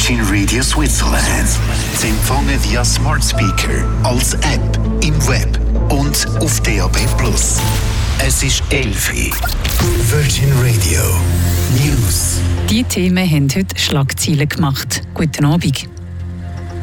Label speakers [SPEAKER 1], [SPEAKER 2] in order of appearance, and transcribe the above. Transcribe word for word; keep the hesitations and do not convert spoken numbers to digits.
[SPEAKER 1] Virgin Radio Switzerland. Sie empfangen via Smart Speaker, als App, im Web und auf D A B plus. Es ist elf Uhr. Virgin Radio News.
[SPEAKER 2] Die Themen haben heute Schlagzeilen gemacht. Guten Abend.